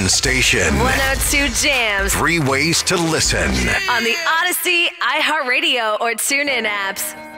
one station. 102 Jams. 3 ways to listen. On the Odyssey, iHeartRadio, or TuneIn apps.